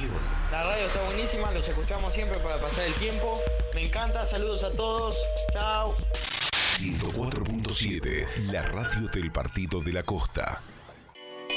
opinión. La radio está buenísima, los escuchamos siempre para pasar el tiempo. Me encanta, saludos a todos. Chao. 104.7, la radio del Partido de la Costa.